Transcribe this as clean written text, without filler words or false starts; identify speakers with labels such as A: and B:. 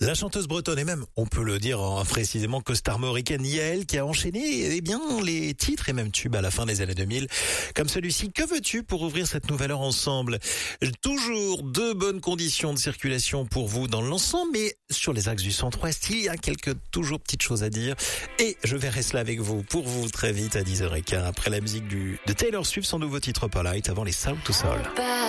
A: La chanteuse bretonne et même, on peut le dire précisément, costarmoricaine Yael qui a enchaîné les titres et même tubes à la fin des années 2000. Comme celui-ci, que veux-tu pour ouvrir cette nouvelle heure ensemble? Toujours de bonnes conditions de circulation pour vous dans l'ensemble, mais sur les axes du centre-ouest, il y a toujours petites choses à dire. Et je verrai cela avec vous, pour vous, très vite à 10h15, après la musique de Taylor Swift, son nouveau titre Polite, avant les Soul to Soul.